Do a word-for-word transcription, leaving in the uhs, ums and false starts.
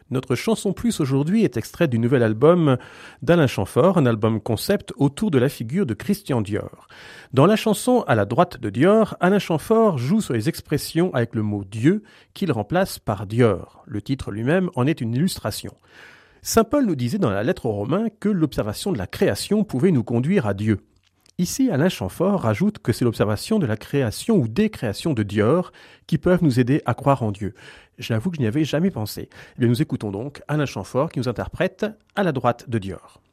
Notre chanson plus aujourd'hui est extraite du nouvel album d'Alain Chamfort, un album concept autour de la figure de Christian Dior. Dans la chanson À la droite de Dior, Alain Chamfort joue sur les expressions avec le mot Dieu qu'il remplace par Dior. Le titre lui-même en est une illustration. Saint Paul nous disait dans la lettre aux Romains que l'observation de la création pouvait nous conduire à Dieu. Ici, Alain Chamfort rajoute que c'est l'observation de la création ou des créations de Dior qui peuvent nous aider à croire en Dieu. J'avoue que je n'y avais jamais pensé. Eh bien, nous écoutons donc Alain Chamfort qui nous interprète À la droite de Dior.